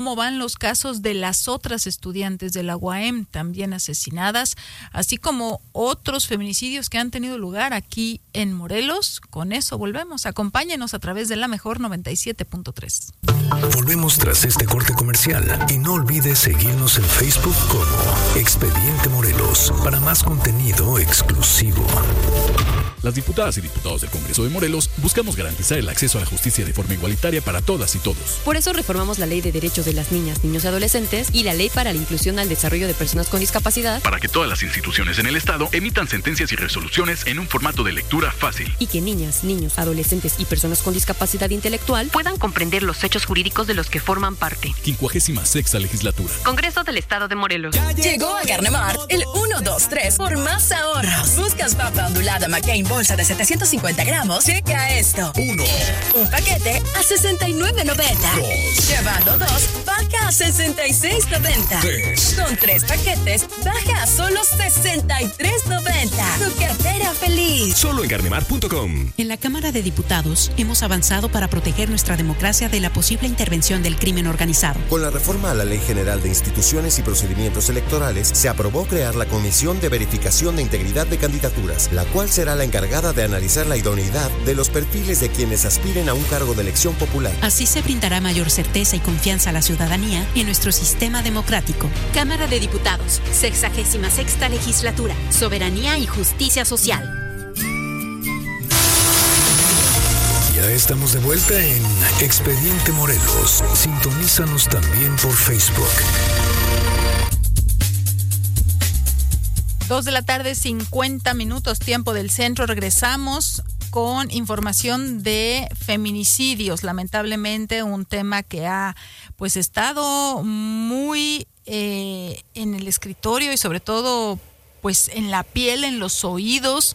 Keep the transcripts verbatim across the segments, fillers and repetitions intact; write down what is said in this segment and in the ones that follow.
cómo van los casos de las otras estudiantes de la U A M también asesinadas, así como otros feminicidios que han tenido lugar aquí en Morelos. Con eso volvemos. Acompáñenos a través de la mejor noventa y siete punto tres. Volvemos tras este corte comercial y no olvides seguirnos en Facebook como Expediente Morelos para más contenido exclusivo. Las diputadas y diputados del Congreso de Morelos buscamos garantizar el acceso a la justicia de forma igualitaria para todas y todos. Por eso reformamos la Ley de Derechos de las Niñas, Niños y Adolescentes y la Ley para la Inclusión al Desarrollo de Personas con Discapacidad, para que todas las instituciones en el Estado emitan sentencias y resoluciones en un formato de lectura fácil. Y que niñas, niños, adolescentes y personas con discapacidad intelectual puedan comprender los hechos jurídicos de los que forman parte. quincuagésima sexta Legislatura. Congreso del Estado de Morelos. Llegó a Carnemart el uno dos tres por más ahorros. ¿Buscas papa ondulada McCain bolsa de setecientos cincuenta gramos? Checa esto. Uno. Un paquete a sesenta y nueve noventa. Dos. Llevando dos, baja a sesenta y seis noventa. Tres. Con tres paquetes, baja a solo sesenta y tres noventa. Tu cartera feliz. Solo en carnemart punto com. En la Cámara de Diputados hemos avanzado para proteger nuestra democracia de la posible intervención del crimen organizado. Con la reforma a la Ley General de Instituciones y Procedimientos Electorales, se aprobó crear la Comisión de Verificación de Integridad de Candidaturas, la cual será la encargada de analizar la idoneidad de los perfiles de quienes aspiren a un cargo de elección popular. Así se brindará mayor certeza y confianza a la ciudadanía en nuestro sistema democrático. Cámara de Diputados, sexagésima sexta Legislatura, Soberanía y Justicia Social. Ya estamos de vuelta en Expediente Morelos. Sintonízanos también por Facebook. Dos de la tarde, cincuenta minutos, tiempo del centro. Regresamos con información de feminicidios. Lamentablemente, un tema que ha pues estado muy eh, en el escritorio y sobre todo pues en la piel, en los oídos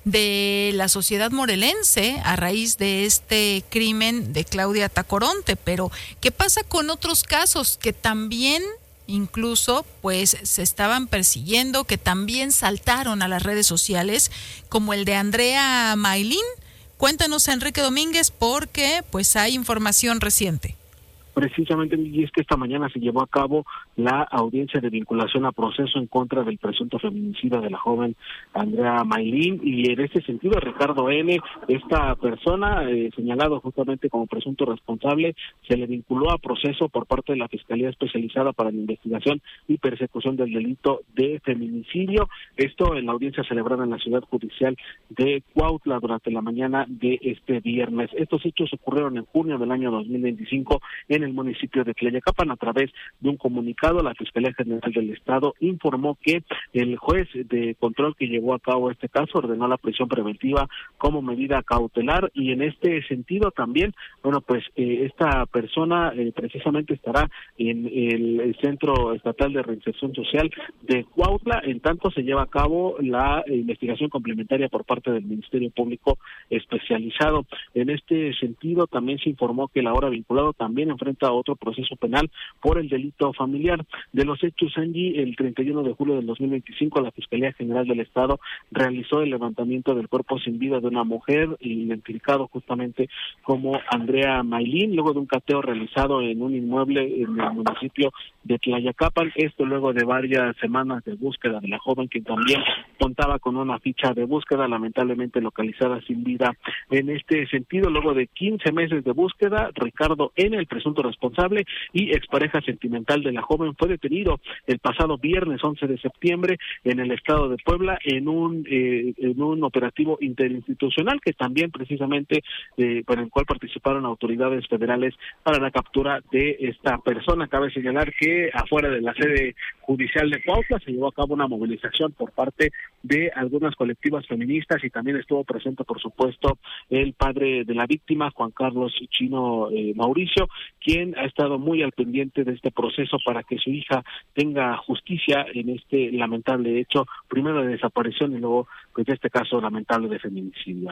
de la sociedad morelense a raíz de este crimen de Claudia Tacoronte. Pero, ¿qué pasa con otros casos que también incluso pues se estaban persiguiendo, que también saltaron a las redes sociales, como el de Andrea Maylin? Cuéntanos, Enrique Domínguez, porque pues hay información reciente. Precisamente, y es que esta mañana se llevó a cabo la audiencia de vinculación a proceso en contra del presunto feminicida de la joven Andrea Maylin, y en este sentido Ricardo N., esta persona eh, señalado justamente como presunto responsable, se le vinculó a proceso por parte de la Fiscalía Especializada para la Investigación y Persecución del Delito de Feminicidio. Esto en la audiencia celebrada en la Ciudad Judicial de Cuautla durante la mañana de este viernes. Estos hechos ocurrieron en junio del año dos mil veinticinco en el municipio de Tlayacapan. A través de un comunicado, la Fiscalía General del Estado informó que el juez de control que llevó a cabo este caso ordenó la prisión preventiva como medida cautelar, y en este sentido también, bueno, pues eh, esta persona eh, precisamente estará en el Centro Estatal de Reinserción Social de Cuautla. En tanto se lleva a cabo la investigación complementaria por parte del Ministerio Público Especializado. En este sentido también se informó que el ahora vinculado también enfrenta a otro proceso penal por el delito familiar. De los hechos, Angie, el treinta y uno de julio del dos mil veinticinco, la Fiscalía General del Estado realizó el levantamiento del cuerpo sin vida de una mujer identificado justamente como Andrea Maylin, luego de un cateo realizado en un inmueble en el municipio de Tlayacapan. Esto luego de varias semanas de búsqueda de la joven, que también contaba con una ficha de búsqueda, lamentablemente localizada sin vida. En este sentido, luego de quince meses de búsqueda, Ricardo N., el presunto responsable y expareja sentimental de la joven, fue detenido el pasado viernes once de septiembre en el estado de Puebla en un eh, en un operativo interinstitucional que también precisamente eh, por el cual participaron autoridades federales para la captura de esta persona. Cabe señalar que afuera de la sede judicial de Cuautla se llevó a cabo una movilización por parte de algunas colectivas feministas, y también estuvo presente, por supuesto, el padre de la víctima, Juan Carlos Chino eh, Mauricio, quien ha estado muy al pendiente de este proceso para que su hija tenga justicia en este lamentable hecho, primero de desaparición y luego pues de este caso lamentable de feminicidio.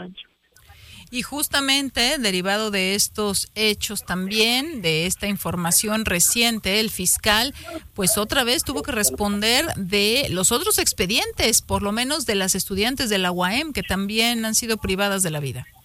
Y justamente derivado de estos hechos también, de esta información reciente, el fiscal pues otra vez tuvo que responder de los otros expedientes, por lo menos de las estudiantes de la U A M que también han sido privadas de la vida.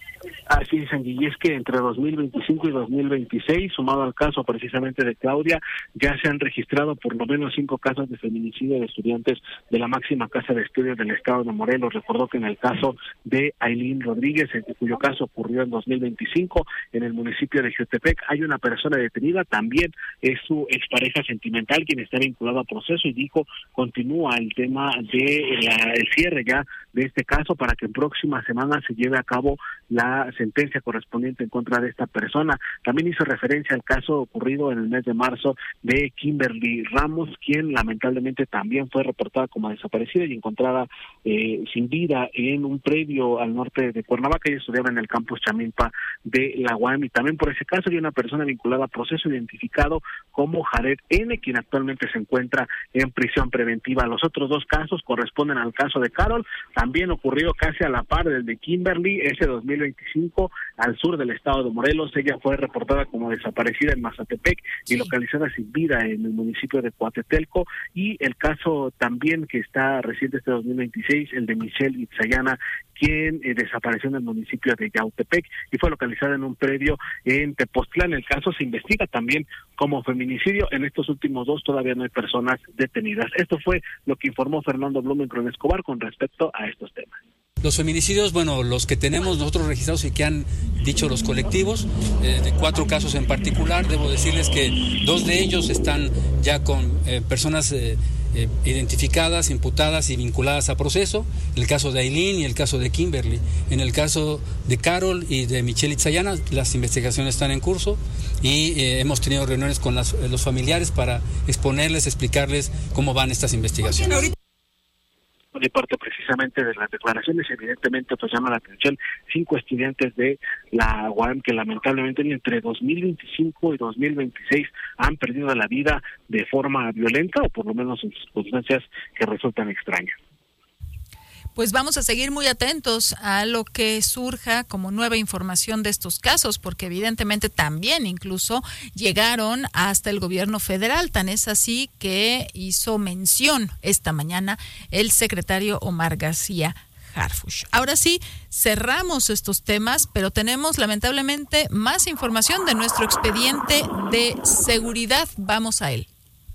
Así es, Angie, y es que entre dos mil veinticinco y dos mil veintiséis, sumado al caso precisamente de Claudia, ya se han registrado por lo menos cinco casos de feminicidio de estudiantes de la máxima casa de estudios del estado de Morelos. Recordó que en el caso de Ailín Rodríguez, en cuyo caso ocurrió en dos mil veinticinco en el municipio de Jiutepec, hay una persona detenida, también es su expareja sentimental quien está vinculado a proceso, y dijo continúa el tema de la, el cierre ya de este caso para que en próximas semanas se lleve a cabo la sentencia correspondiente en contra de esta persona. También hizo referencia al caso ocurrido en el mes de marzo de Kimberly Ramos, quien lamentablemente también fue reportada como desaparecida y encontrada eh, sin vida en un predio al norte de Cuernavaca. Ella estudiaba en el campus Chamilpa de la U A M, y también por ese caso hay una persona vinculada a proceso identificado como Jared N., quien actualmente se encuentra en prisión preventiva. Los otros dos casos corresponden al caso de Carol, también ocurrió casi a la par del de Kimberly, ese dos mil veinticinco, al sur del estado de Morelos. Ella fue reportada como desaparecida en Mazatepec y sí. localizada sin vida en el municipio de Coatetelco. Y el caso también que está reciente este dos mil veintiséis, el de Michelle Itzayana, quien eh, desapareció en el municipio de Yautepec y fue localizada en un predio en Tepoztlán. El caso se investiga también como feminicidio. En estos últimos dos todavía no hay personas detenidas. Esto fue lo que informó Fernando Blumenkron Escobar con respecto a estos temas. Los feminicidios, bueno, los que tenemos nosotros registrados y que han dicho los colectivos, eh, de cuatro casos en particular, debo decirles que dos de ellos están ya con eh, personas eh, eh, identificadas, imputadas y vinculadas a proceso, el caso de Ailín y el caso de Kimberly. En el caso de Carol y de Michelle Itzayana, las investigaciones están en curso y eh, hemos tenido reuniones con las, los familiares para exponerles, explicarles cómo van estas investigaciones. De parte precisamente de las declaraciones, evidentemente pues llama la atención cinco estudiantes de la U A M que lamentablemente entre dos mil veinticinco y dos mil veintiséis han perdido la vida de forma violenta, o por lo menos en circunstancias que resultan extrañas. Pues vamos a seguir muy atentos a lo que surja como nueva información de estos casos, porque evidentemente también incluso llegaron hasta el gobierno federal. Tan es así que hizo mención esta mañana el secretario Omar García Harfuch. Ahora sí, cerramos estos temas, pero tenemos lamentablemente más información de nuestro expediente de seguridad. Vamos a él.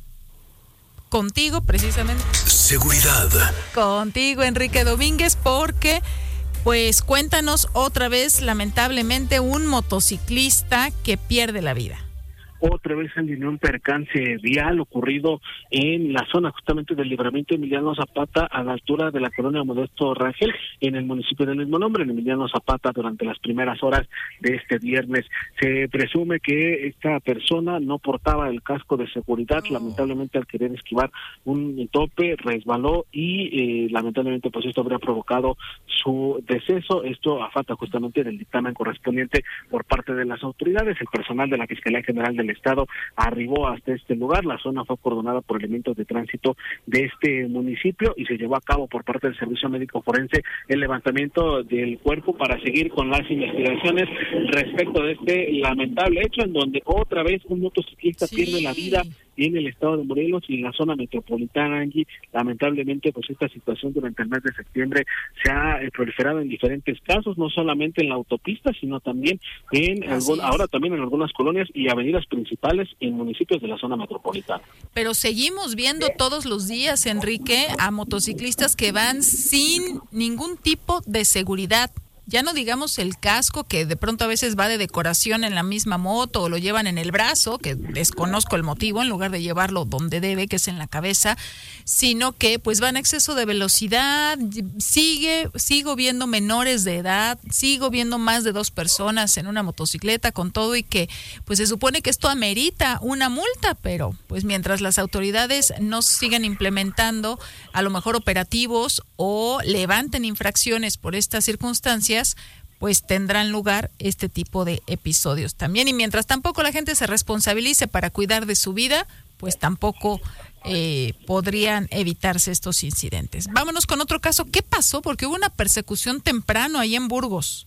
Contigo, precisamente. Seguridad. Contigo, Enrique Domínguez, porque, pues, cuéntanos otra vez, lamentablemente, un motociclista que pierde la vida. Otra vez en un percance vial ocurrido en la zona justamente del Libramiento Emiliano Zapata, a la altura de la colonia Modesto Rangel, en el municipio del mismo nombre, en Emiliano Zapata, durante las primeras horas de este viernes. Se presume que esta persona no portaba el casco de seguridad, oh. lamentablemente al querer esquivar un tope resbaló y eh, lamentablemente pues esto habría provocado su deceso. Esto a falta justamente del dictamen correspondiente por parte de las autoridades. El personal de la Fiscalía General del Estado arribó hasta este lugar. La zona fue acordonada por elementos de tránsito de este municipio y se llevó a cabo por parte del Servicio Médico Forense el levantamiento del cuerpo para seguir con las investigaciones respecto de este lamentable hecho, en donde otra vez un motociclista sí. pierde la vida en el estado de Morelos y en la zona metropolitana, Angie. Lamentablemente, pues esta situación durante el mes de septiembre se ha eh, proliferado en diferentes casos, no solamente en la autopista, sino también en algún, ahora también en algunas colonias y avenidas principales en municipios de la zona metropolitana. Pero seguimos viendo todos los días, Enrique, a motociclistas que van sin ningún tipo de seguridad. Ya no digamos el casco, que de pronto a veces va de decoración en la misma moto o lo llevan en el brazo, que desconozco el motivo, en lugar de llevarlo donde debe, que es en la cabeza, sino que pues van a exceso de velocidad. Sigue, sigo viendo menores de edad, sigo viendo más de dos personas en una motocicleta con todo, y que pues se supone que esto amerita una multa, pero pues mientras las autoridades no sigan implementando a lo mejor operativos o levanten infracciones por estas circunstancias, pues tendrán lugar este tipo de episodios también. Y mientras tampoco la gente se responsabilice para cuidar de su vida, pues tampoco eh, podrían evitarse estos incidentes. Vámonos con otro caso. ¿Qué pasó? Porque hubo una persecución temprano ahí en Burgos.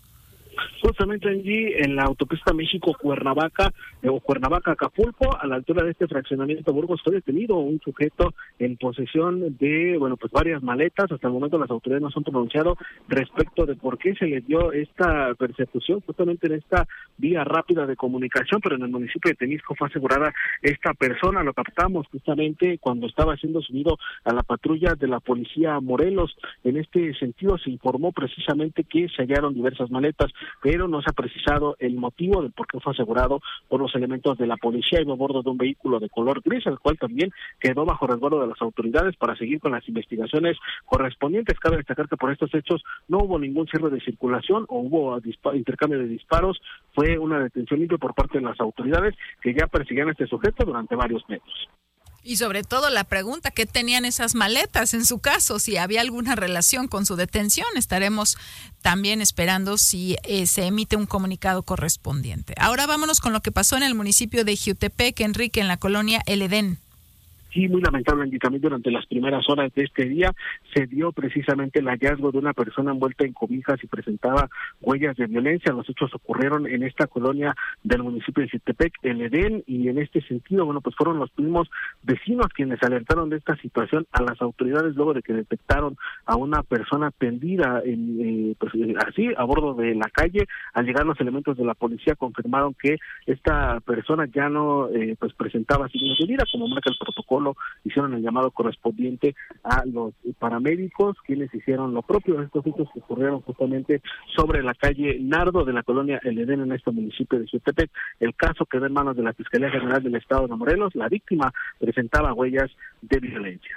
Justamente allí en la autopista México-Cuernavaca eh, o Cuernavaca-Acapulco, a la altura de este fraccionamiento Burgos, fue detenido un sujeto en posesión de, bueno, pues varias maletas. Hasta el momento las autoridades no se han pronunciado respecto de por qué se le dio esta persecución justamente en esta vía rápida de comunicación, pero en el municipio de Temisco fue asegurada esta persona. Lo captamos justamente cuando estaba siendo subido a la patrulla de la policía Morelos. En este sentido se informó precisamente que se hallaron diversas maletas, pero no se ha precisado el motivo del por qué fue asegurado por los elementos de la policía. Iba a bordo de un vehículo de color gris, el cual también quedó bajo resguardo de las autoridades para seguir con las investigaciones correspondientes. Cabe destacar que por estos hechos no hubo ningún cierre de circulación o hubo dispa- intercambio de disparos. Fue una detención limpia por parte de las autoridades que ya perseguían a este sujeto durante varios meses. Y sobre todo la pregunta, ¿qué tenían esas maletas en su caso? Si había alguna relación con su detención. Estaremos también esperando si eh, se emite un comunicado correspondiente. Ahora vámonos con lo que pasó en el municipio de Jiutepec, Enrique, en la colonia El Edén. Sí, muy lamentable, y también durante las primeras horas de este día se dio precisamente el hallazgo de una persona envuelta en cobijas y presentaba huellas de violencia. Los hechos ocurrieron en esta colonia del municipio de Jiutepec, El Edén, y en este sentido, bueno, pues fueron los mismos vecinos quienes alertaron de esta situación a las autoridades luego de que detectaron a una persona tendida en, eh, pues, así a bordo de la calle. Al llegar los elementos de la policía confirmaron que esta persona ya no eh, pues presentaba signos de vida, como marca el protocolo. Hicieron el llamado correspondiente a los paramédicos, quienes hicieron lo propio. Estos hechos que ocurrieron justamente sobre la calle Nardo de la colonia El Edén en este municipio de Jiutepec. El caso quedó en manos de la Fiscalía General del Estado de Morelos. La víctima presentaba huellas de violencia.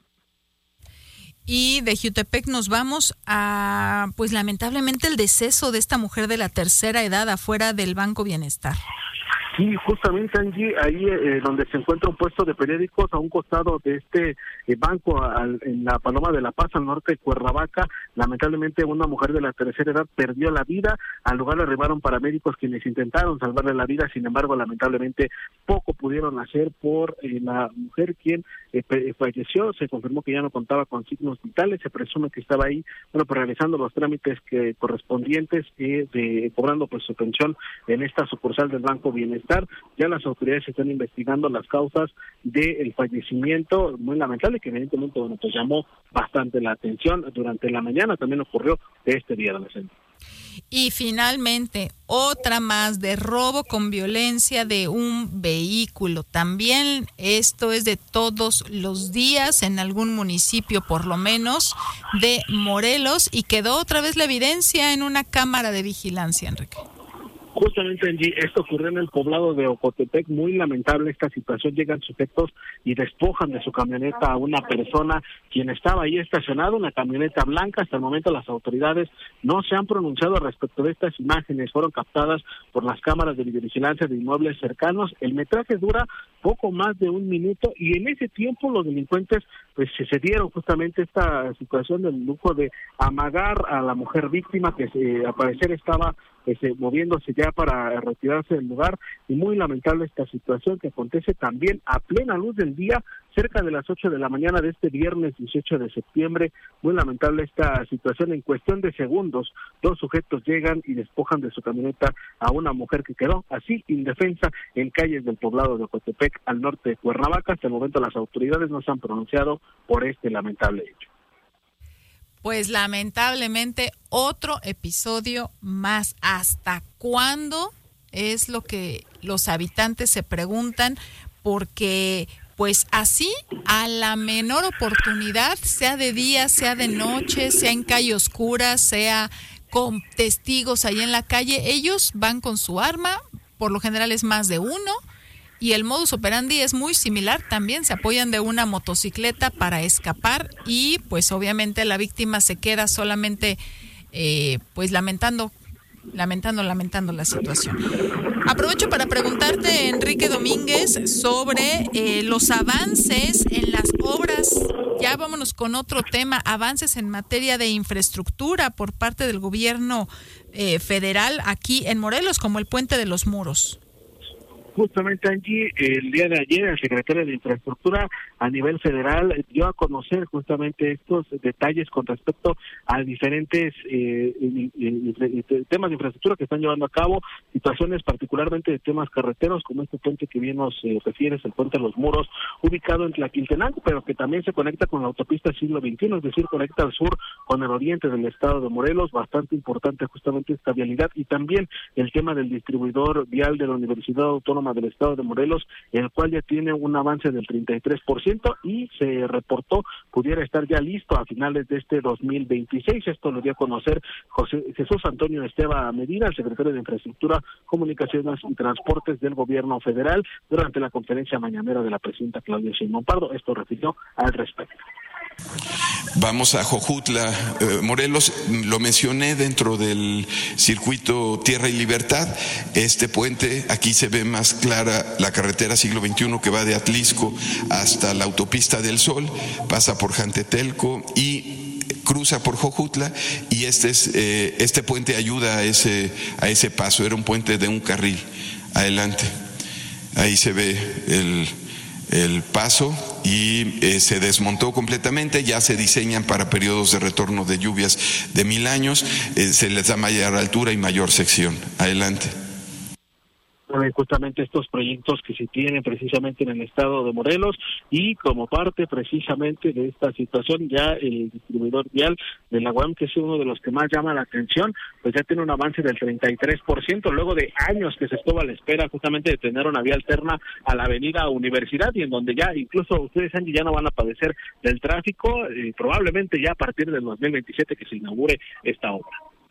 Y de Jiutepec nos vamos a, pues lamentablemente, el deceso de esta mujer de la tercera edad afuera del Banco Bienestar. Sí, justamente allí, ahí eh, donde se encuentra un puesto de periódicos a un costado de este eh, banco al, en la Paloma de la Paz, al norte de Cuernavaca, lamentablemente una mujer de la tercera edad perdió la vida. Al lugar le arribaron paramédicos quienes intentaron salvarle la vida, sin embargo, lamentablemente poco pudieron hacer por eh, la mujer quien eh, falleció. Se confirmó que ya no contaba con signos vitales, se presume que estaba ahí, bueno, pues realizando los trámites que correspondientes eh, de cobrando pues su pensión en esta sucursal del Banco Bienestar. Ya las autoridades están investigando las causas del fallecimiento, muy lamentable, que evidentemente bueno, pues llamó bastante la atención. Durante la mañana también ocurrió este día adolescente. Y finalmente, otra más de robo con violencia de un vehículo. También esto es de todos los días en algún municipio, por lo menos, de Morelos, y quedó otra vez la evidencia en una cámara de vigilancia, Enrique. Justamente allí, esto ocurrió en el poblado de Ocotepec. Muy lamentable esta situación. Llegan sujetos y despojan de su camioneta a una persona quien estaba ahí estacionado, una camioneta blanca. Hasta el momento las autoridades no se han pronunciado respecto de estas imágenes. Fueron captadas por las cámaras de videovigilancia de inmuebles cercanos. El metraje dura poco más de un minuto y en ese tiempo los delincuentes pues se dieron justamente esta situación del lujo de amagar a la mujer víctima, que eh, al parecer estaba pues, eh, moviéndose ya para retirarse del lugar. Y muy lamentable esta situación que acontece también a plena luz del día, cerca de las ocho de la mañana de este viernes dieciocho de septiembre. Muy lamentable esta situación. En cuestión de segundos, dos sujetos llegan y despojan de su camioneta a una mujer que quedó así indefensa en calles del poblado de Ocotepec, al norte de Cuernavaca. Hasta el momento las autoridades no se han pronunciado por este lamentable hecho. Pues lamentablemente otro episodio más. ¿Hasta cuándo? Es lo que los habitantes se preguntan, porque pues así, a la menor oportunidad, sea de día, sea de noche, sea en calle oscura, sea con testigos ahí en la calle, ellos van con su arma, por lo general es más de uno, y el modus operandi es muy similar también. Se apoyan de una motocicleta para escapar y pues obviamente la víctima se queda solamente eh, pues lamentando lamentando, lamentando la situación. Aprovecho para preguntarte, Enrique Domínguez, sobre eh, los avances en las obras. Ya vámonos con otro tema, avances en materia de infraestructura por parte del gobierno eh, federal aquí en Morelos, como el Puente de los Muros. Justamente, Angie, el día de ayer el secretario de Infraestructura a nivel federal dio a conocer justamente estos detalles con respecto a diferentes eh, temas de infraestructura que están llevando a cabo, situaciones particularmente de temas carreteros, como este puente que bien nos eh, refieres, el puente de los Muros, ubicado en Tlaquiltenango, pero que también se conecta con la autopista siglo veintiuno, es decir, conecta al sur con el oriente del estado de Morelos, bastante importante justamente esta vialidad, y también el tema del distribuidor vial de la Universidad Autónoma del estado de Morelos, el cual ya tiene un avance del treinta y tres por ciento y se reportó pudiera estar ya listo a finales de este dos mil veintiséis. Esto lo dio a conocer José Jesús Antonio Esteban Medina, el secretario de Infraestructura, Comunicaciones y Transportes del Gobierno Federal, durante la conferencia mañanera de la presidenta Claudia Sheinbaum Pardo. Esto refirió al respecto. Vamos a Jojutla, eh, Morelos, lo mencioné dentro del circuito Tierra y Libertad. Este puente, aquí se ve más clara la carretera siglo veintiuno que va de Atlisco hasta la autopista del Sol, pasa por Jantetelco y cruza por Jojutla, y este es eh, este puente ayuda a ese a ese paso. Era un puente de un carril adelante. Ahí se ve el el paso y eh, se desmontó completamente. Ya se diseñan para periodos de retorno de lluvias de mil años, eh, se les da mayor altura y mayor sección. Adelante. Justamente estos proyectos que se tienen precisamente en el estado de Morelos, y como parte precisamente de esta situación, ya el distribuidor vial de la U A M, que es uno de los que más llama la atención, pues ya tiene un avance del treinta y tres por ciento, luego de años que se estuvo a la espera justamente de tener una vía alterna a la avenida Universidad, y en donde ya incluso ustedes, Angie, ya no van a padecer del tráfico, y probablemente ya a partir del dos mil veintisiete que se inaugure esta obra.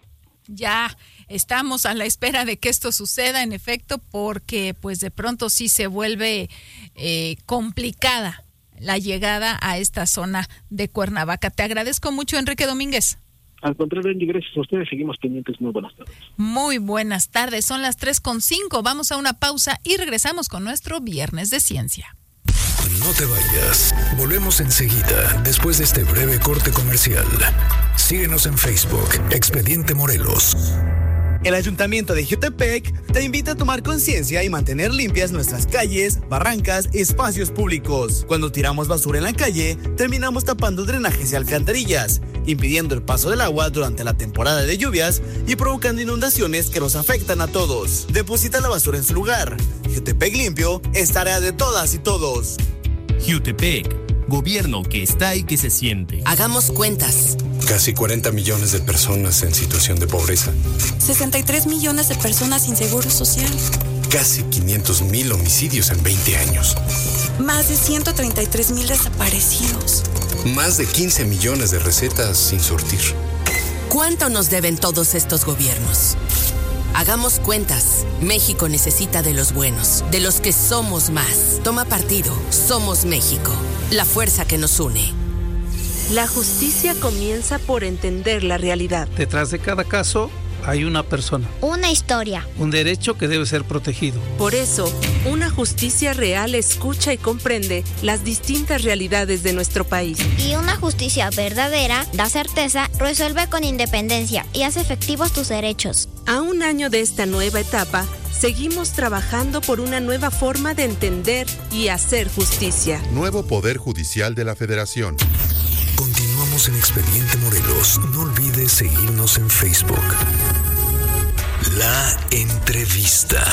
Ya estamos a la espera de que esto suceda, en efecto, porque pues de pronto sí se vuelve eh, complicada la llegada a esta zona de Cuernavaca. Te agradezco mucho, Enrique Domínguez. Al contrario, Angie, gracias a ustedes, seguimos pendientes. Muy buenas tardes. Muy buenas tardes, son las tres con cinco, vamos a una pausa y regresamos con nuestro Viernes de Ciencia. No te vayas. Volvemos enseguida, después de este breve corte comercial. Síguenos en Facebook, Expediente Morelos. El Ayuntamiento de Jiutepec te invita a tomar conciencia y mantener limpias nuestras calles, barrancas y espacios públicos. Cuando tiramos basura en la calle, terminamos tapando drenajes y alcantarillas, impidiendo el paso del agua durante la temporada de lluvias y provocando inundaciones que nos afectan a todos. Deposita la basura en su lugar. Jiutepec limpio es tarea de todas y todos. Jiutepec, gobierno que está y que se siente. Hagamos cuentas. Casi cuarenta millones de personas en situación de pobreza. sesenta y tres millones de personas sin seguro social. Casi quinientos mil homicidios en veinte años. Más de ciento treinta y tres mil desaparecidos. Más de quince millones de recetas sin surtir. ¿Cuánto nos deben todos estos gobiernos? Hagamos cuentas. México necesita de los buenos, de los que somos más. Toma partido. Somos México. La fuerza que nos une. La justicia comienza por entender la realidad. Detrás de cada caso hay una persona. Una historia. Un derecho que debe ser protegido. Por eso, una justicia real escucha y comprende las distintas realidades de nuestro país. Y una justicia verdadera da certeza, resuelve con independencia y hace efectivos tus derechos. A un año de esta nueva etapa, seguimos trabajando por una nueva forma de entender y hacer justicia. Nuevo Poder Judicial de la Federación. Continuamos en Expediente Morelos. No olvides seguirnos en Facebook. La entrevista.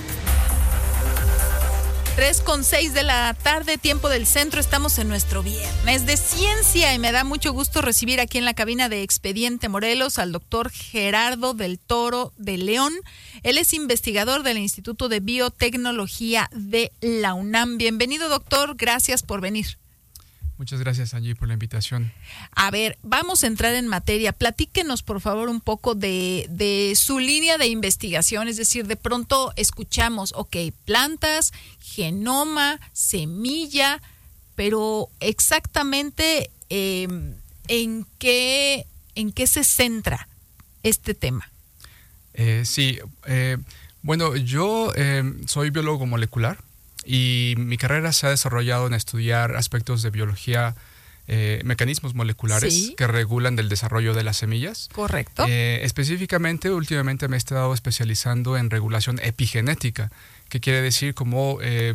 tres con seis de la tarde, tiempo del centro. Estamos en nuestro Viernes de Ciencia y me da mucho gusto recibir aquí en la cabina de Expediente Morelos al doctor Gerardo del Toro de León. Él es investigador del Instituto de Biotecnología de la UNAM. Bienvenido, doctor. Gracias por venir. Muchas gracias, Angie, por la invitación. A ver, vamos a entrar en materia. Platíquenos, por favor, un poco de, de su línea de investigación. Es decir, de pronto escuchamos, ok, plantas, genoma, semilla, pero exactamente eh, ¿en qué, en qué se centra este tema? Eh, sí, eh, bueno, yo eh, soy biólogo molecular. Y mi carrera se ha desarrollado en estudiar aspectos de biología eh, mecanismos moleculares sí. que regulan el desarrollo de las semillas. Correcto. Eh, específicamente, últimamente me he estado especializando en regulación epigenética, que quiere decir como, eh,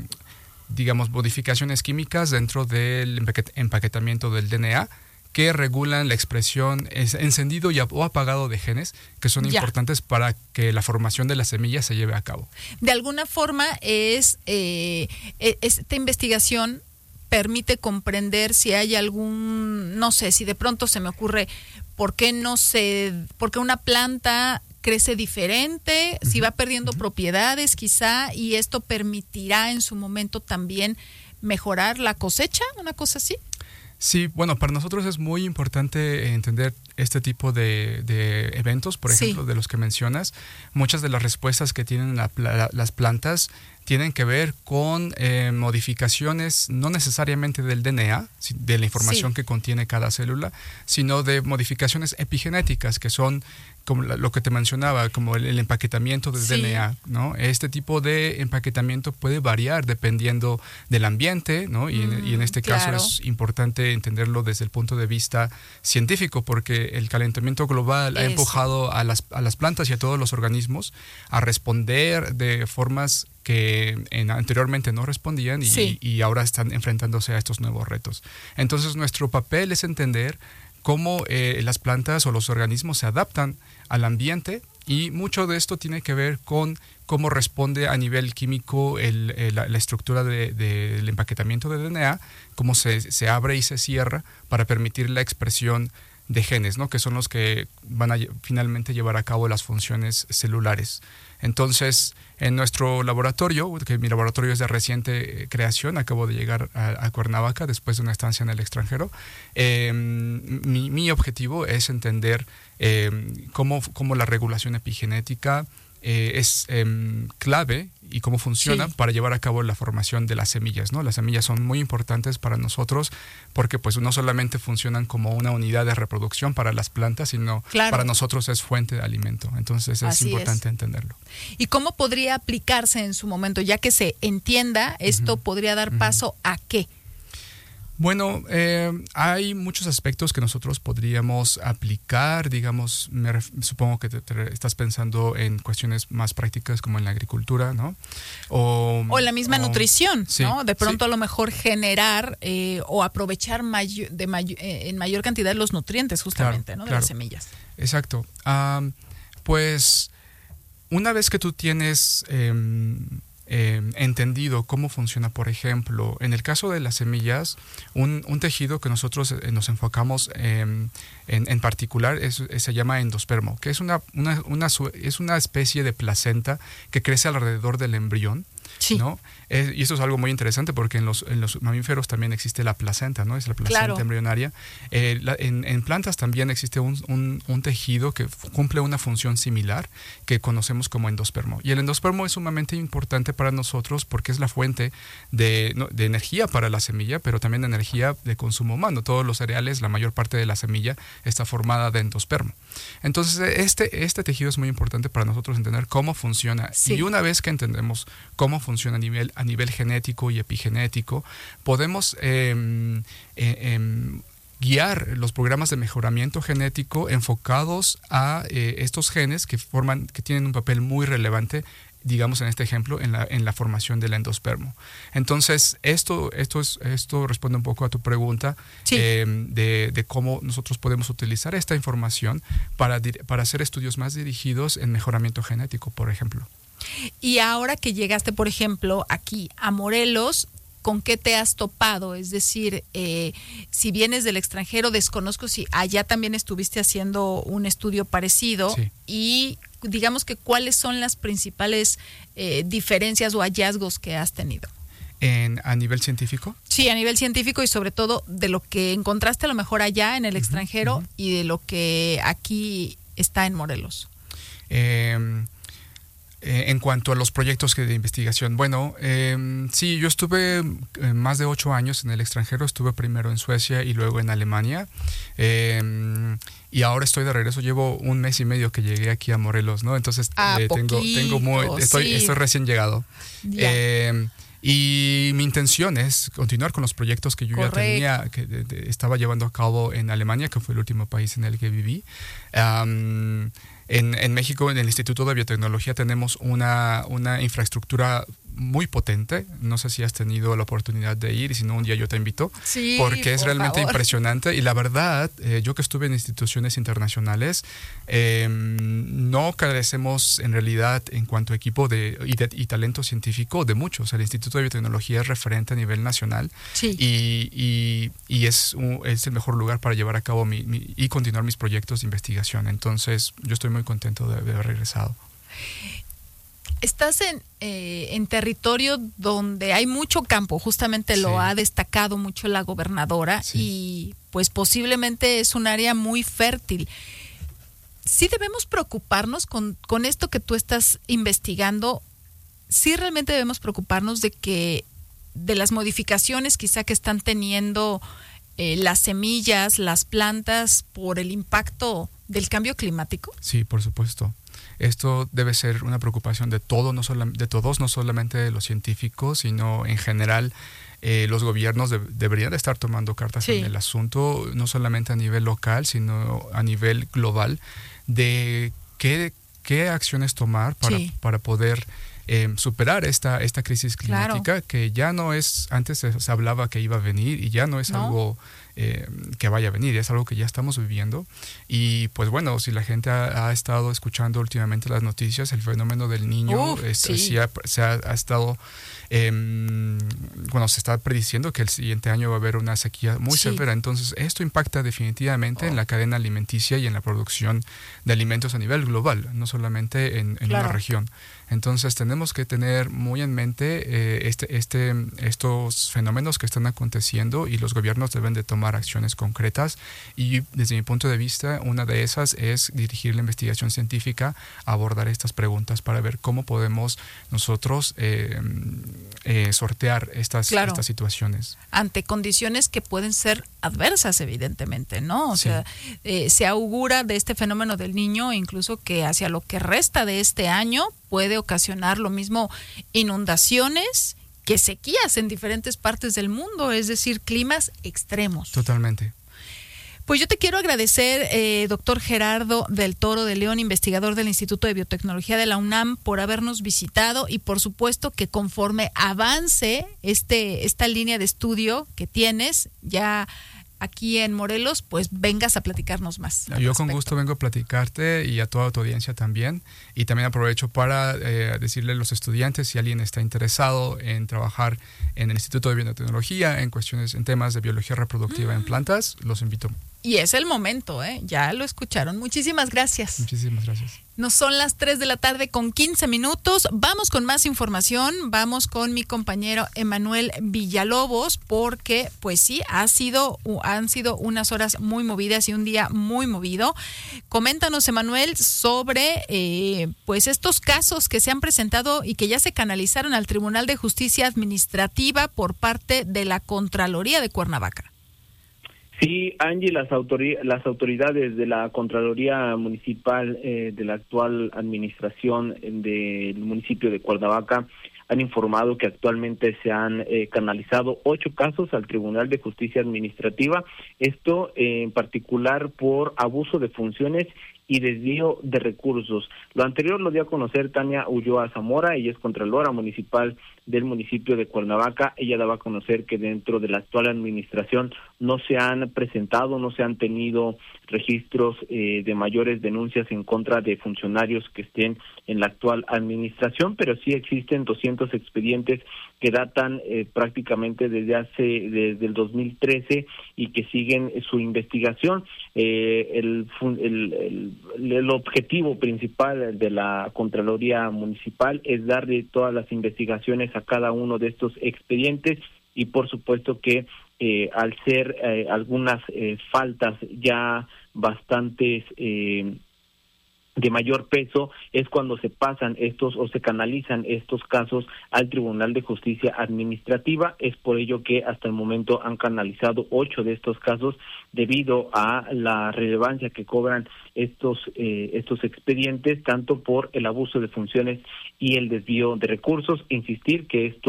digamos, modificaciones químicas dentro del empaquetamiento del D N A que regulan la expresión encendido y, o apagado de genes que son ya. importantes para que la formación de la semilla se lleve a cabo. De alguna forma es eh, esta investigación permite comprender si hay algún, no sé, si de pronto se me ocurre por qué no se, por qué una planta crece diferente, uh-huh. si va perdiendo uh-huh. propiedades quizá, y esto permitirá en su momento también mejorar la cosecha, una cosa así. Sí, bueno, para nosotros es muy importante entender este tipo de, de eventos, por ejemplo, sí. de los que mencionas. Muchas de las respuestas que tienen la, la, las plantas tienen que ver con eh, modificaciones, no necesariamente del D N A, de la información sí. que contiene cada célula, sino de modificaciones epigenéticas, que son como lo que te mencionaba, como el, el empaquetamiento del sí. D N A, ¿no? Este tipo de empaquetamiento puede variar dependiendo del ambiente, ¿no? Y, mm, en, y en este caso claro. es importante entenderlo desde el punto de vista científico, porque el calentamiento global Eso. ha empujado a las, a las plantas y a todos los organismos a responder de formas que en, anteriormente no respondían y, sí. y ahora están enfrentándose a estos nuevos retos. Entonces nuestro papel es entender cómo eh, las plantas o los organismos se adaptan al ambiente, y mucho de esto tiene que ver con cómo responde a nivel químico el, el, la, la estructura de, de, del empaquetamiento de D N A, cómo se, se abre y se cierra para permitir la expresión de genes, ¿no? Que son los que van a finalmente llevar a cabo las funciones celulares. Entonces, en nuestro laboratorio, que mi laboratorio es de reciente creación, acabo de llegar a, a Cuernavaca después de una estancia en el extranjero, eh, mi, mi objetivo es entender eh, cómo, cómo la regulación epigenética eh, es eh, clave y cómo funciona sí. para llevar a cabo la formación de las semillas, ¿no? Las semillas son muy importantes para nosotros porque pues no solamente funcionan como una unidad de reproducción para las plantas, sino claro. para nosotros es fuente de alimento. Entonces es Así importante es. entenderlo. ¿Y cómo podría aplicarse en su momento? Ya que se entienda, esto uh-huh. podría dar paso uh-huh. ¿a qué? Bueno, eh, hay muchos aspectos que nosotros podríamos aplicar, digamos, me ref, supongo que te, te estás pensando en cuestiones más prácticas como en la agricultura, ¿no? O, o la misma o, nutrición, sí, ¿no? De pronto sí. a lo mejor generar eh, o aprovechar mayo, de mayo, eh, en mayor cantidad los nutrientes justamente, claro, ¿no? De claro. las semillas. Exacto. Um, pues una vez que tú tienes eh, Eh, entendido cómo funciona, por ejemplo, en el caso de las semillas, un, un tejido que nosotros eh, nos enfocamos eh, en, en particular es, es, se llama endospermo, que es una, una, una, es una especie de placenta que crece alrededor del embrión. Sí. ¿No? Eh, y eso es algo muy interesante porque en los, en los mamíferos también existe la placenta, ¿no? Es la placenta claro. embrionaria. Eh, la, en, en plantas también existe un, un, un tejido que f- cumple una función similar que conocemos como endospermo. Y el endospermo es sumamente importante para nosotros porque es la fuente de, no, de energía para la semilla, pero también de energía de consumo humano. Todos los cereales, la mayor parte de la semilla está formada de endospermo. Entonces, este, este tejido es muy importante para nosotros entender cómo funciona. Sí. Y una vez que entendemos cómo funciona a nivel, a nivel genético y epigenético, podemos eh, eh, eh, guiar los programas de mejoramiento genético enfocados a eh, estos genes que forman, que tienen un papel muy relevante, digamos en este ejemplo, en la, en la formación del endospermo. Entonces, esto, esto, es, esto responde un poco a tu pregunta sí. eh, de, de cómo nosotros podemos utilizar esta información para, para hacer estudios más dirigidos en mejoramiento genético, por ejemplo. Y ahora que llegaste, por ejemplo, aquí a Morelos, ¿con qué te has topado? Es decir, eh, si vienes del extranjero, desconozco si allá también estuviste haciendo un estudio parecido sí. y digamos que cuáles son las principales eh, diferencias o hallazgos que has tenido. En, ¿A nivel científico? Sí, a nivel científico y sobre todo de lo que encontraste a lo mejor allá en el uh-huh, extranjero uh-huh. y de lo que aquí está en Morelos. Eh, Eh, en cuanto a los proyectos que de investigación, bueno, eh, sí, yo estuve eh, más de ocho años en el extranjero, estuve primero en Suecia y luego en Alemania, eh, y ahora estoy de regreso, llevo un mes y medio que llegué aquí a Morelos, ¿no? Entonces ah, eh, tengo, tengo muy, estoy, sí. estoy recién llegado. Eh, Y mi intención es continuar con los proyectos que yo Correcto. ya tenía, que de, de, estaba llevando a cabo en Alemania, que fue el último país en el que viví. Um, en, en México, en el Instituto de Biotecnología, tenemos una, una infraestructura muy potente. No sé si has tenido la oportunidad de ir, y si no, un día yo te invito, sí, porque es por realmente favor. impresionante. Y la verdad, eh, yo que estuve en instituciones internacionales, eh, no carecemos en realidad en cuanto a equipo de, y, de, y talento científico de muchos. El Instituto de Biotecnología es referente a nivel nacional sí. y, y, y es, un, es el mejor lugar para llevar a cabo mi, mi, y continuar mis proyectos de investigación. Entonces, yo estoy muy contento de, de haber regresado. Estás en, eh, en territorio donde hay mucho campo, justamente sí. lo ha destacado mucho la gobernadora, sí. y pues posiblemente es un área muy fértil. Sí debemos preocuparnos con, con esto que tú estás investigando, sí realmente debemos preocuparnos de que de las modificaciones quizá que están teniendo eh, las semillas, las plantas por el impacto del cambio climático. Sí, por supuesto. Esto debe ser una preocupación de, todo, no sola, de todos, no solamente de los científicos, sino en general eh, los gobiernos de, deberían de estar tomando cartas sí. en el asunto, no solamente a nivel local, sino a nivel global, de qué, qué acciones tomar para, sí. para poder eh, superar esta, esta crisis climática, claro. que ya no es, antes se, se hablaba que iba a venir y ya no es ¿No? algo... Eh, que vaya a venir, es algo que ya estamos viviendo. Y pues bueno, si la gente ha, ha estado escuchando últimamente las noticias, el fenómeno del Niño Uf, es, sí. sí ha, se ha, ha estado eh, bueno, se está prediciendo que el siguiente año va a haber una sequía muy sí. severa. Entonces esto impacta definitivamente oh. en la cadena alimenticia y en la producción de alimentos a nivel global, no solamente en, en claro. una región. Entonces tenemos que tener muy en mente eh, este, este, estos fenómenos que están aconteciendo, y los gobiernos deben de tomar acciones concretas, y desde mi punto de vista una de esas es dirigir la investigación científica a abordar estas preguntas para ver cómo podemos nosotros eh, eh, sortear estas, claro. estas situaciones. Ante condiciones que pueden ser adversas, evidentemente, ¿no? O sí. sea, eh, se augura de este fenómeno del Niño incluso que hacia lo que resta de este año puede ocasionar lo mismo inundaciones que sequías en diferentes partes del mundo, es decir, climas extremos. Totalmente. Pues yo te quiero agradecer, eh, doctor Gerardo del Toro de León, investigador del Instituto de Biotecnología de la UNAM, por habernos visitado, y por supuesto que conforme avance este esta línea de estudio que tienes ya aquí en Morelos, pues vengas a platicarnos más. Yo con gusto vengo a platicarte, y a toda tu audiencia también, y también aprovecho para eh, decirle a los estudiantes, si alguien está interesado en trabajar en el Instituto de Biotecnología en cuestiones, en temas de biología reproductiva mm. en plantas, los invito. Y es el momento, ¿eh? Ya lo escucharon. Muchísimas gracias. Muchísimas gracias. Nos son las tres de la tarde con quince minutos. Vamos con más información. Vamos con mi compañero Emanuel Villalobos, porque pues sí, ha sido, han sido unas horas muy movidas y un día muy movido. Coméntanos, Emanuel, sobre eh, pues estos casos que se han presentado y que ya se canalizaron al Tribunal de Justicia Administrativa por parte de la Contraloría de Cuernavaca. Sí, Angie, las, autori- las autoridades de la Contraloría Municipal eh, de la actual administración del municipio de Cuernavaca han informado que actualmente se han eh, canalizado ocho casos al Tribunal de Justicia Administrativa, esto eh, en particular por abuso de funciones y desvío de recursos. Lo anterior lo dio a conocer Tania Ulloa Zamora, ella es contralora municipal del municipio de Cuernavaca. Ella daba a conocer que dentro de la actual administración no se han presentado, no se han tenido registros eh, de mayores denuncias en contra de funcionarios que estén en la actual administración, pero sí existen doscientos expedientes que datan eh, prácticamente desde hace desde el dos mil trece y que siguen su investigación. Eh, el, el, el, el objetivo principal de la Contraloría Municipal es darle todas las investigaciones a cada uno de estos expedientes, y por supuesto que eh, al ser eh, algunas eh, faltas ya bastantes eh, de mayor peso, es cuando se pasan estos o se canalizan estos casos al Tribunal de Justicia Administrativa. Es por ello que hasta el momento han canalizado ocho de estos casos debido a la relevancia que cobran estos eh, estos expedientes, tanto por el abuso de funciones y el desvío de recursos. Insistir que estos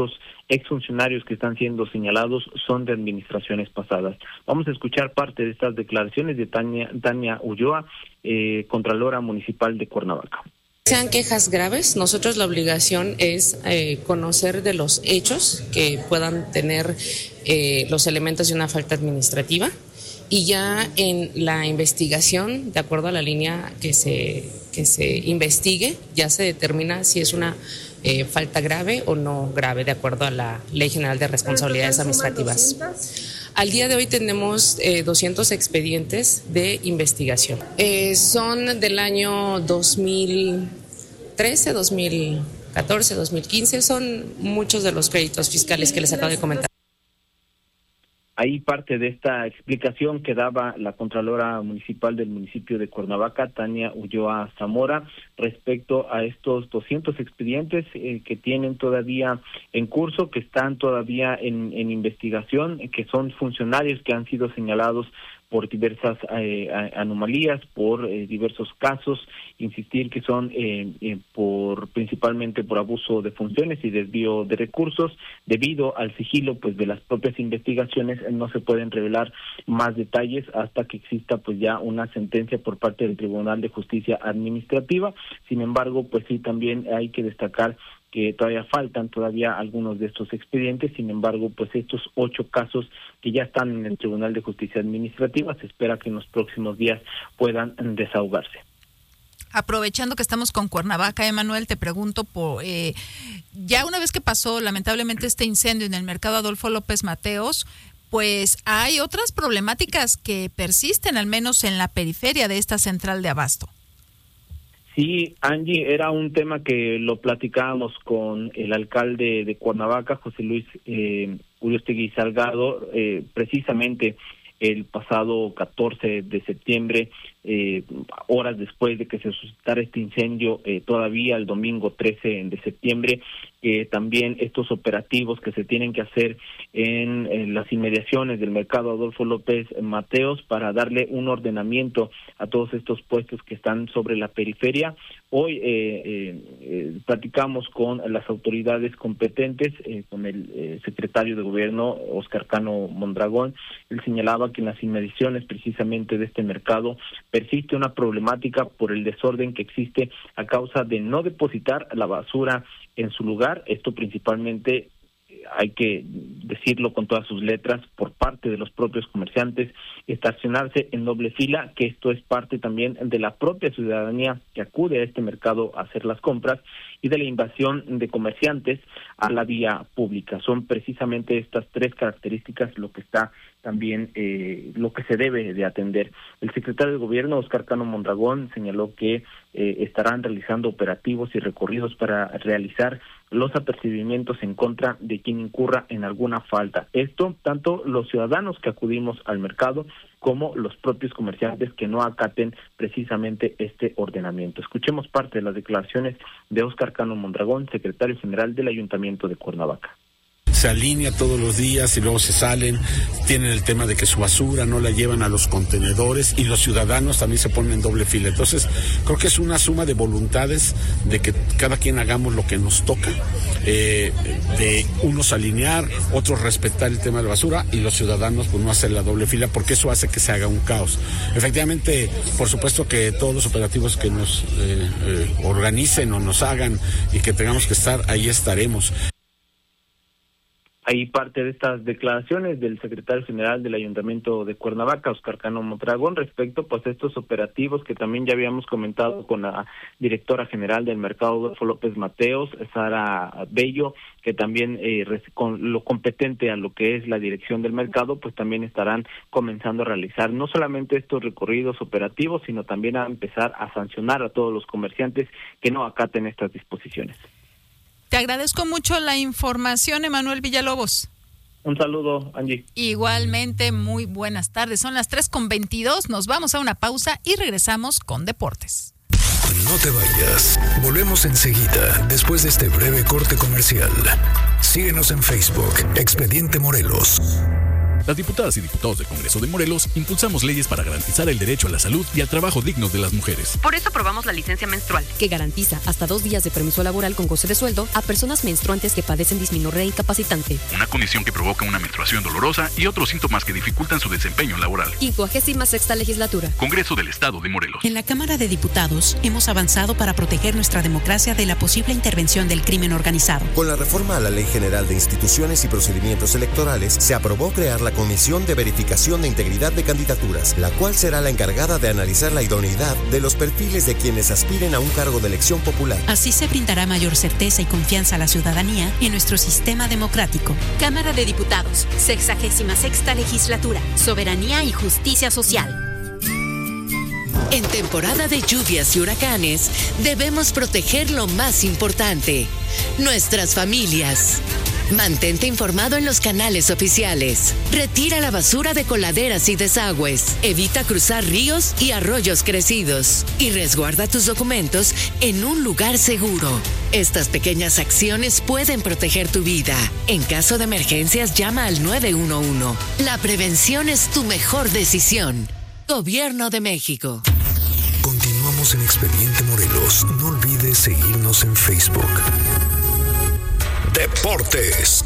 exfuncionarios que están siendo señalados son de administraciones pasadas. Vamos a escuchar parte de estas declaraciones de Tania, Tania Ulloa, eh, Contralora Municipal de Cuernavaca. Sean quejas graves, nosotros la obligación es eh, conocer de los hechos que puedan tener eh, los elementos de una falta administrativa, y ya en la investigación, de acuerdo a la línea que se, que se investigue, ya se determina si es una eh, falta grave o no grave, de acuerdo a la Ley General de Responsabilidades Administrativas. Al día de hoy tenemos eh, doscientos expedientes de investigación. Eh, son del año dos mil trece, dos mil catorce, dos mil quince, son muchos de los créditos fiscales que les acabo de comentar. Ahí parte de esta explicación que daba la Contralora Municipal del municipio de Cuernavaca, Tania Ulloa Zamora, respecto a estos doscientos expedientes eh, que tienen todavía en curso, que están todavía en, en investigación, que son funcionarios que han sido señalados por diversas eh, anomalías, por eh, diversos casos, insistir que son eh, eh, por principalmente por abuso de funciones y desvío de recursos. Debido al sigilo pues de las propias investigaciones, no se pueden revelar más detalles hasta que exista pues ya una sentencia por parte del Tribunal de Justicia Administrativa. Sin embargo, pues sí, también hay que destacar que todavía faltan todavía algunos de estos expedientes. Sin embargo, pues estos ocho casos que ya están en el Tribunal de Justicia Administrativa, se espera que en los próximos días puedan desahogarse. Aprovechando que estamos con Cuernavaca, Emanuel, te pregunto, por eh, ya una vez que pasó lamentablemente este incendio en el mercado Adolfo López Mateos, pues hay otras problemáticas que persisten, al menos en la periferia de esta central de abasto. Sí, Angie, era un tema que lo platicábamos con el alcalde de Cuernavaca, José Luis eh, Uriostegui Salgado, eh, precisamente el pasado catorce de septiembre, eh, horas después de que se suscitara este incendio, eh, todavía el domingo trece de septiembre, eh, también estos operativos que se tienen que hacer en, en las inmediaciones del mercado Adolfo López Mateos para darle un ordenamiento a todos estos puestos que están sobre la periferia. Hoy eh, eh, eh, platicamos con las autoridades competentes, eh, con el eh, secretario de Gobierno, Óscar Cano Mondragón. Él señalaba que en las inmediaciones precisamente de este mercado persiste una problemática por el desorden que existe a causa de no depositar la basura en su lugar. Esto principalmente, hay que decirlo con todas sus letras, por parte de los propios comerciantes, estacionarse en doble fila, que esto es parte también de la propia ciudadanía que acude a este mercado a hacer las compras, y de la invasión de comerciantes a la vía pública. Son precisamente estas tres características lo que está también, eh, lo que se debe de atender. El secretario de Gobierno, Óscar Cano Mondragón, señaló que eh, estarán realizando operativos y recorridos para realizar los apercibimientos en contra de quien incurra en alguna falta. Esto, tanto los ciudadanos que acudimos al mercado como los propios comerciantes que no acaten precisamente este ordenamiento. Escuchemos parte de las declaraciones de Óscar Cano Mondragón, secretario general del Ayuntamiento de Cuernavaca. Se alinea todos los días y luego se salen, tienen el tema de que su basura no la llevan a los contenedores y los ciudadanos también se ponen en doble fila. Entonces, creo que es una suma de voluntades de que cada quien hagamos lo que nos toca, eh, de unos alinear, otros respetar el tema de la basura y los ciudadanos pues no hacer la doble fila, porque eso hace que se haga un caos. Efectivamente, por supuesto que todos los operativos que nos eh, eh, organicen o nos hagan y que tengamos que estar, ahí estaremos. Hay parte de estas declaraciones del secretario general del Ayuntamiento de Cuernavaca, Óscar Cano Mondragón, respecto pues a estos operativos que también ya habíamos comentado con la directora general del mercado Adolfo López Mateos, Sara Bello, que también eh, con lo competente a lo que es la dirección del mercado, pues también estarán comenzando a realizar no solamente estos recorridos operativos, sino también a empezar a sancionar a todos los comerciantes que no acaten estas disposiciones. Te agradezco mucho la información, Emanuel Villalobos. Un saludo, Angie. Igualmente, muy buenas tardes. Son las tres con veintidós. Nos vamos a una pausa y regresamos con deportes. No te vayas. Volvemos enseguida, después de este breve corte comercial. Síguenos en Facebook, Expediente Morelos. Las diputadas y diputados del Congreso de Morelos impulsamos leyes para garantizar el derecho a la salud y al trabajo digno de las mujeres. Por eso aprobamos la licencia menstrual, que garantiza hasta dos días de permiso laboral con goce de sueldo a personas menstruantes que padecen disminorrea incapacitante. Una condición que provoca una menstruación dolorosa y otros síntomas que dificultan su desempeño laboral. quincuagésima sexta Legislatura. Congreso del Estado de Morelos. En la Cámara de Diputados hemos avanzado para proteger nuestra democracia de la posible intervención del crimen organizado. Con la reforma a la Ley General de Instituciones y Procedimientos Electorales, se aprobó crear la Comisión de Verificación de Integridad de Candidaturas, la cual será la encargada de analizar la idoneidad de los perfiles de quienes aspiren a un cargo de elección popular. Así se brindará mayor certeza y confianza a la ciudadanía en nuestro sistema democrático. Cámara de Diputados, sexagésima sexta Legislatura, Soberanía y Justicia Social. En temporada de lluvias y huracanes, debemos proteger lo más importante, nuestras familias. Mantente informado en los canales oficiales. Retira la basura de coladeras y desagües. Evita cruzar ríos y arroyos crecidos. Y resguarda tus documentos en un lugar seguro. Estas pequeñas acciones pueden proteger tu vida. En caso de emergencias, llama al nueve uno uno. La prevención es tu mejor decisión. Gobierno de México. Continuamos en Expediente Morelos. No olvides seguirnos en Facebook. Deportes.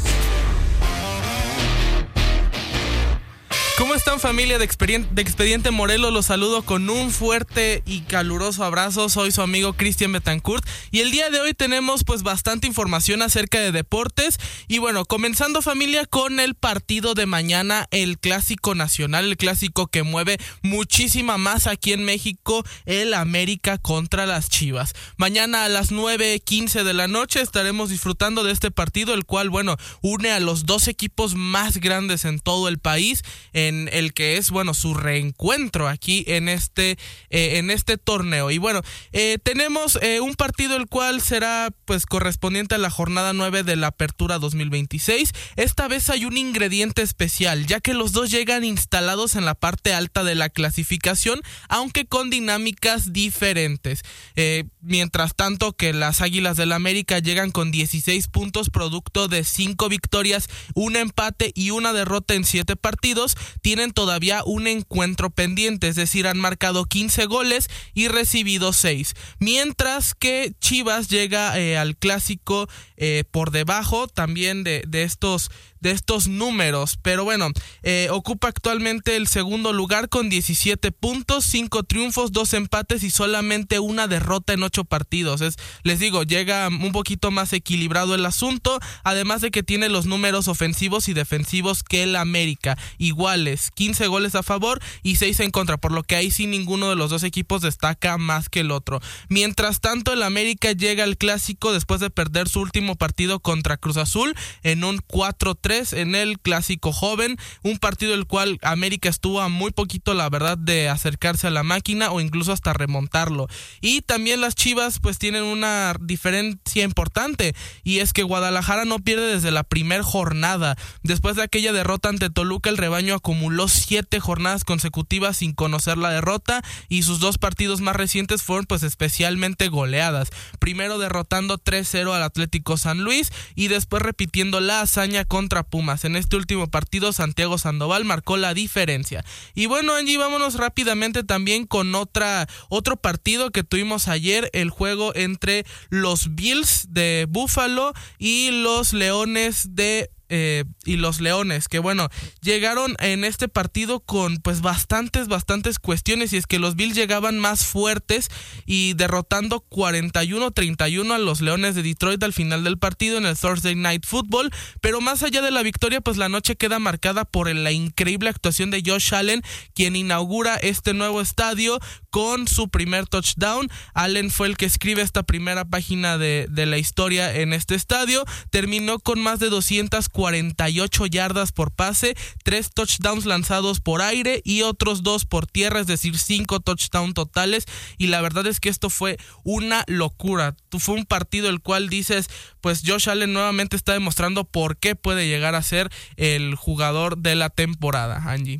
¿Cómo están, familia de Expediente, de Expediente Morelos? Los saludo con un fuerte y caluroso abrazo. Soy su amigo Cristian Betancourt y el día de hoy tenemos pues bastante información acerca de deportes. Y bueno, comenzando, familia, con el partido de mañana, el Clásico Nacional, el clásico que mueve muchísima más aquí en México, el América contra las Chivas. Mañana a las nueve quince de la noche estaremos disfrutando de este partido, el cual, bueno, une a los dos equipos más grandes en todo el país, en el que es, bueno, su reencuentro aquí en este eh, en este torneo. Y bueno, eh, tenemos eh, un partido el cual será pues correspondiente a la jornada nueve de la Apertura dos mil veintiséis. Esta vez hay un ingrediente especial, ya que los dos llegan instalados en la parte alta de la clasificación, aunque con dinámicas diferentes. Eh, mientras tanto que las Águilas del América llegan con dieciséis puntos, producto de cinco victorias, un empate y una derrota en siete partidos, tienen todavía un encuentro pendiente, es decir, han marcado quince goles y recibido seis. Mientras que Chivas llega eh, al clásico eh, por debajo también de, de estos de estos números, pero bueno, eh, ocupa actualmente el segundo lugar con diecisiete puntos, cinco triunfos, dos empates y solamente una derrota en ocho partidos. Es, les digo, llega un poquito más equilibrado el asunto, además de que tiene los números ofensivos y defensivos que el América, iguales, quince goles a favor y seis en contra, por lo que ahí sí ninguno de los dos equipos destaca más que el otro. Mientras tanto, el América llega al clásico después de perder su último partido contra Cruz Azul en un cuatro tres en el clásico joven, un partido el cual América estuvo a muy poquito, la verdad, de acercarse a la máquina o incluso hasta remontarlo. Y también las Chivas pues tienen una diferencia importante, y es que Guadalajara no pierde desde la primer jornada. Después de aquella derrota ante Toluca, el rebaño acumuló siete jornadas consecutivas sin conocer la derrota, y sus dos partidos más recientes fueron pues especialmente goleadas, primero derrotando tres cero al Atlético San Luis y después repitiendo la hazaña contra Pumas. En este último partido, Santiago Sandoval marcó la diferencia. Y bueno, Angie, vámonos rápidamente también con otra otro partido que tuvimos ayer, el juego entre los Bills de Buffalo y los Leones de Eh, y los Leones, que bueno, llegaron en este partido con pues bastantes, bastantes cuestiones, y es que los Bills llegaban más fuertes y derrotando cuarenta y uno a treinta y uno a los Leones de Detroit al final del partido en el Thursday Night Football. Pero más allá de la victoria, pues la noche queda marcada por la increíble actuación de Josh Allen, quien inaugura este nuevo estadio con su primer touchdown. Allen fue el que escribe esta primera página de, de la historia en este estadio, terminó con más de doscientas cuarenta y ocho yardas por pase, tres touchdowns lanzados por aire y otros dos por tierra, es decir, cinco touchdowns totales, y la verdad es que esto fue una locura. Fue un partido el cual dices, pues Josh Allen nuevamente está demostrando por qué puede llegar a ser el jugador de la temporada, Angie.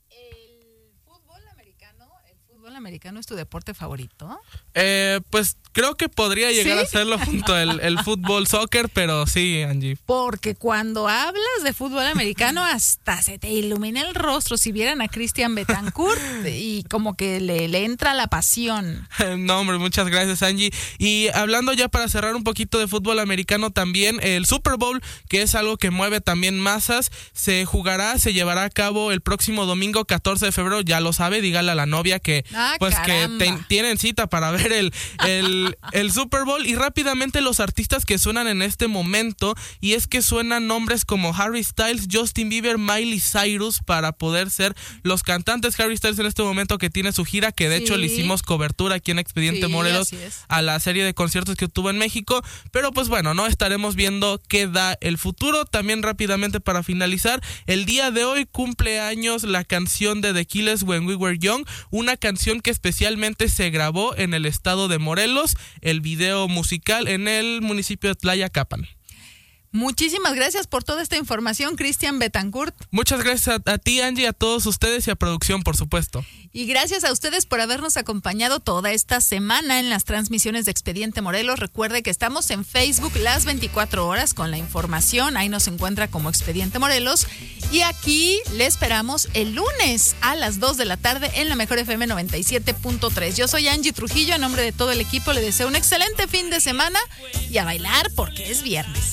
¿El fútbol americano es tu deporte favorito? Eh, pues Creo que podría llegar ¿Sí? a hacerlo junto al el fútbol soccer, pero sí, Angie. Porque cuando hablas de fútbol americano hasta se te ilumina el rostro si vieran a Cristian Betancourt y como que le, le entra la pasión. No, hombre, muchas gracias, Angie. Y hablando ya para cerrar un poquito de fútbol americano también, el Super Bowl, que es algo que mueve también masas, se jugará, se llevará a cabo el próximo domingo catorce de febrero, ya lo sabe, dígale a la novia que ah, pues caramba. que te, tienen cita para ver el, el el Super Bowl. Y rápidamente los artistas que suenan en este momento, y es que suenan nombres como Harry Styles, Justin Bieber, Miley Cyrus para poder ser los cantantes. Harry Styles en este momento que tiene su gira, que de sí. hecho le hicimos cobertura aquí en Expediente sí, Morelos a la serie de conciertos que tuvo en México, pero pues bueno, no estaremos viendo qué da el futuro. También rápidamente para finalizar, el día de hoy cumple años la canción de The Killers, When We Were Young, una canción que especialmente se grabó en el estado de Morelos, el video musical en el municipio de Tlayacapan. Muchísimas gracias por toda esta información, Cristian Betancourt. Muchas gracias a, a ti, Angie, a todos ustedes y a producción, por supuesto. Y gracias a ustedes por habernos acompañado toda esta semana en las transmisiones de Expediente Morelos. Recuerde que estamos en Facebook las veinticuatro horas con la información. Ahí nos encuentra como Expediente Morelos. Y aquí le esperamos el lunes a las dos de la tarde en la Mejor F M noventa y siete punto tres. Yo soy Angie Trujillo. En nombre de todo el equipo le deseo un excelente fin de semana y a bailar porque es viernes.